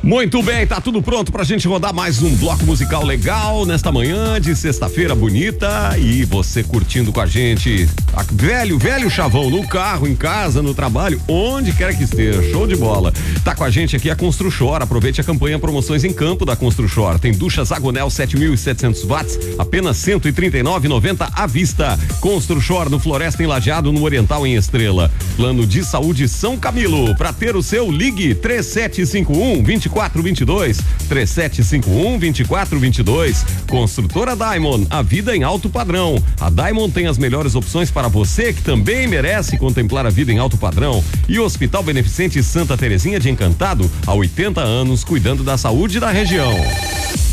Muito bem, tá tudo pronto pra gente rodar mais um bloco musical legal nesta manhã de sexta-feira bonita e você curtindo com a gente, velho chavão, no carro, em casa, no trabalho, onde quer que esteja, show de bola. Tá com a gente aqui a Construshore, aproveite a campanha Promoções em Campo da Construshore. Tem ducha Zagonel 7.700 watts, apenas R$ 139,90 à vista. Construshore no Floresta em Lajeado, no Oriental em Estrela. Plano de Saúde São Camilo, pra ter o seu, ligue 3751-2422, 3751-2422. Construtora Diamond, a vida em alto padrão. A Diamond tem as melhores opções para você que também merece contemplar a vida em alto padrão. E o Hospital Beneficente Santa Terezinha de Encantado, há 80 anos, cuidando da saúde da região.